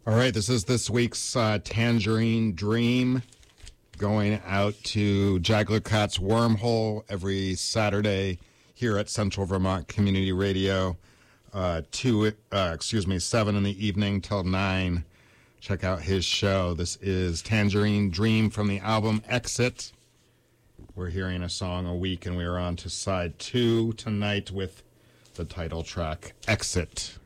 All right, this is this week's Tangerine Dream, going out to Jaggler Cat's Wormhole every Saturday here at Central Vermont Community Radio, 7 in the evening till 9. Check out his show. This is Tangerine Dream from the album Exit. We're hearing a song a week, and we are on to side 2 tonight with the title track, Exit.